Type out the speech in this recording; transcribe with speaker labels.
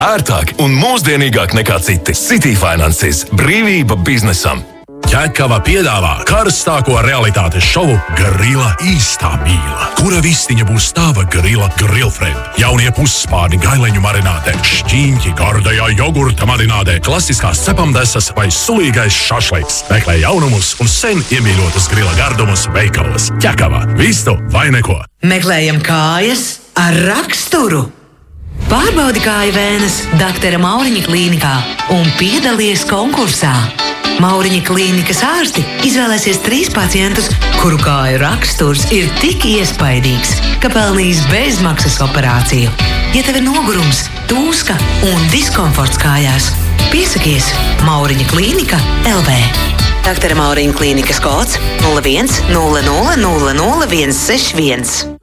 Speaker 1: ērtāk un mūsdienīgāk nekā citi. City Finances – brīvība biznesam.
Speaker 2: Ķekava piedāvā karstāko realitātes šovu Grila īstā mīla, kura vistiņa būs tava Grila Grillfriend. Jaunie pusspārni gaileņu marinātē, šķīņķi gardajā jogurta marinātē, klasiskās cepamdesas vai sulīgais šašliks. Meklē jaunumus un sen iemīļotus Grila gardumus veikalos. Ķekava. Vistu vai neko.
Speaker 3: Meklējam kājas ar raksturu. Pārbaudi kāju vēnes Dr. Mauriņa klīnikā un piedalies konkursā. Mauriņa klīnikas ārsti izvēlēsies 3 pacientus, kuru kāju raksturs ir tik iespaidīgs, ka pelnīs bezmaksas operāciju. Ja tev ir nogurums, tūska un diskomforts kājās, piesakies Mauriņa klīnika LV. Dr. Mauriņa klīnikas kods 01 00 00 161.